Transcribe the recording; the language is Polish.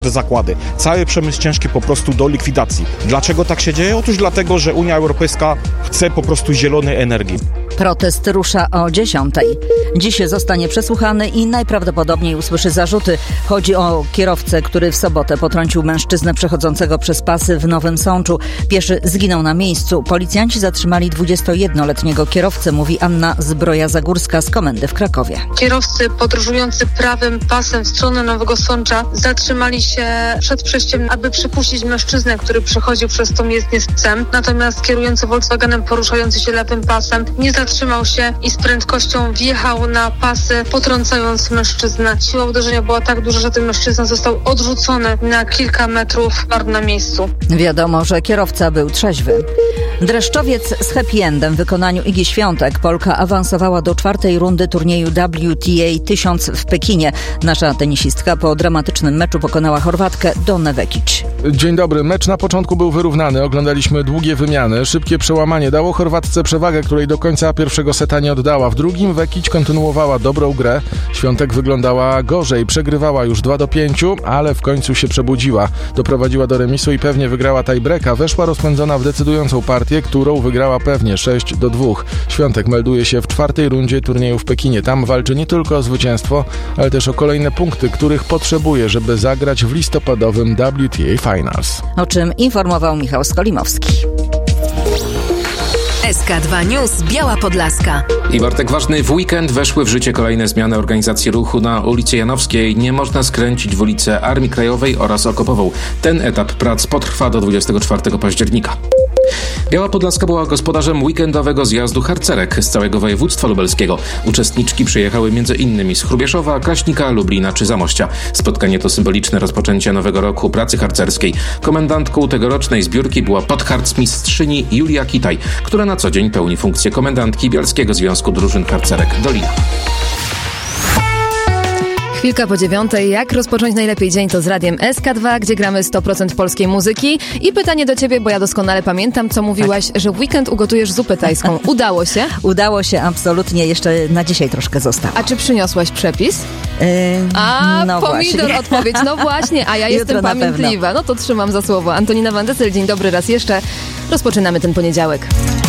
zakłady. Cały przemysł ciężki po prostu do likwidacji. Dlaczego tak się dzieje? Otóż dlatego, że Unia Europejska chce po prostu zielonej energii. Protest rusza o 10:00. Dziś zostanie przesłuchany i najprawdopodobniej usłyszy zarzuty. Chodzi o kierowcę, który w sobotę potrącił mężczyznę przechodzącego przez pasy w Nowym Sączu. Pieszy zginął na miejscu. Policjanci zatrzymali 21-letniego kierowcę, mówi Anna Zbroja-Zagórska z komendy w Krakowie. Kierowcy podróżujący prawym pasem w stronę Nowego Sącza zatrzymali się przed przejściem, aby przepuścić mężczyznę, który przechodził przez tą jezdnię z psem. Natomiast kierujący Volkswagenem poruszający się lewym pasem nie zatrzymał się i z prędkością wjechał na pasy, potrącając mężczyznę. Siła uderzenia była tak duża, że ten mężczyzna został odrzucony na kilka metrów na miejscu. Wiadomo, że kierowca był trzeźwy. Dreszczowiec z happy endem w wykonaniu Igi Świątek. Polka awansowała do 4. rundy turnieju WTA 1000 w Pekinie. Nasza tenisistka po dramatycznym meczu pokonała Chorwatkę Donnę Vekić. Dzień dobry. Mecz na początku był wyrównany. Oglądaliśmy długie wymiany. Szybkie przełamanie dało Chorwatce przewagę, której do końca pierwszego seta nie oddała. W drugim Vekić kontynuowała dobrą grę. Świątek wyglądała gorzej. Przegrywała już 2-5, ale w końcu się przebudziła. Doprowadziła do remisu i pewnie wygrała tiebreaka. Weszła rozpędzona w decydującą partię, którą wygrała pewnie 6-2. Świątek melduje się w 4. rundzie turnieju w Pekinie. Tam walczy nie tylko o zwycięstwo, ale też o kolejne punkty, których potrzebuje, żeby zagrać w listopadowym WTA Finals. O czym informował Michał Skolimowski. SK2 News Biała Podlaska. I Bartek Ważny, w weekend weszły w życie kolejne zmiany organizacji ruchu na ulicy Janowskiej. Nie można skręcić w ulicę Armii Krajowej oraz Okopową. Ten etap prac potrwa do 24 października. Biała Podlaska była gospodarzem weekendowego zjazdu harcerek z całego województwa lubelskiego. Uczestniczki przyjechały m.in. z Hrubieszowa, Kraśnika, Lublina czy Zamościa. Spotkanie to symboliczne rozpoczęcie nowego roku pracy harcerskiej. Komendantką tegorocznej zbiórki była podharcmistrzyni Julia Kitaj, która na co dzień pełni funkcję komendantki Bielskiego Związku Drużyn Harcerek Dolina. Chwilka po 9:00. Jak rozpocząć najlepiej dzień? To z radiem SK2, gdzie gramy 100% polskiej muzyki. I pytanie do ciebie, bo ja doskonale pamiętam, co mówiłaś, że w weekend ugotujesz zupę tajską. Udało się? Udało się, absolutnie. Jeszcze na dzisiaj troszkę zostało. A czy przyniosłaś przepis? No pomidor właśnie. Odpowiedź. No właśnie, a ja jestem pamiętliwa. No to trzymam za słowo. Antonina Van Dessel, dzień dobry raz jeszcze. Rozpoczynamy ten poniedziałek.